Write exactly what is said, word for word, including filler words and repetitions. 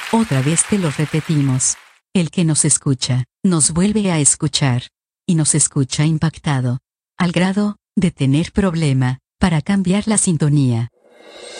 Otra vez te lo repetimos. El que nos escucha, nos vuelve a escuchar. Y nos escucha impactado. Al grado de tener problema para cambiar la sintonía.